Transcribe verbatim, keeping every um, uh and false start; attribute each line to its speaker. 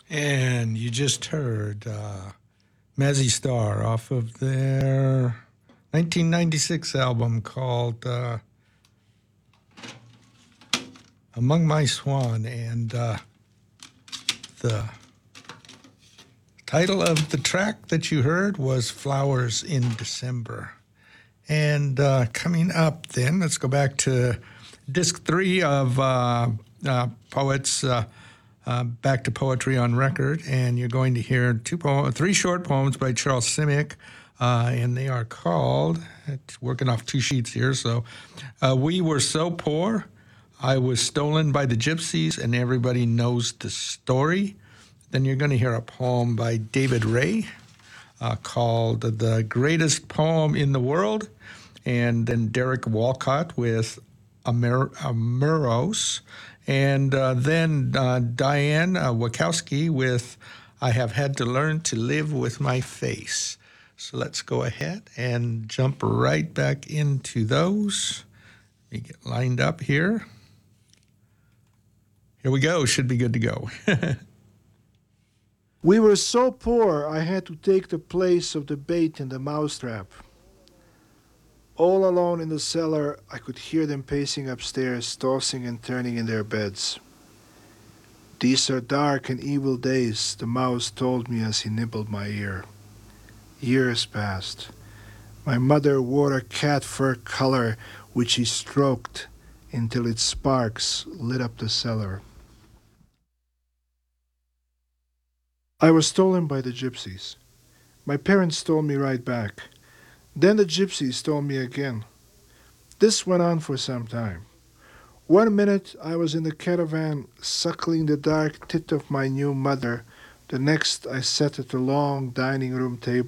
Speaker 1: And you just heard uh, Mazzy Star off of their nineteen ninety-six album called uh, Among My Swan. And uh, the title of the track that you heard was Flowers in December. And uh, coming up then, let's go back to disc three of uh, uh, Poets, uh, uh, Back to Poetry on Record. And you're going to hear two poem, three short poems by Charles Simic, uh, and they are called, it's working off two sheets here, so uh, We Were So Poor, I Was Stolen by the Gypsies, and Everybody Knows the Story. Then you're going to hear a poem by David Ray uh, called The Greatest Poem in the World. And then Derek Walcott with Amer- Ameros. And uh, then uh, Diane uh, Wachowski with I Have Had to Learn to Live with My Face. So let's go ahead and jump right back into those. Let me get lined up here. Here we go. Should be good to go.
Speaker 2: We were so poor I had to take the place of the bait in the mousetrap. All alone in the cellar, I could hear them pacing upstairs, tossing and turning in their beds. These are dark and evil days, the mouse told me as he nibbled my ear. Years passed. My mother wore a cat fur collar which she stroked until its sparks lit up the cellar. I was stolen by the gypsies. My parents stole me right back. Then the gypsies stole me again. This went on for some time. One minute I was in the caravan suckling the dark tit of my new mother. The next I sat at the long dining room table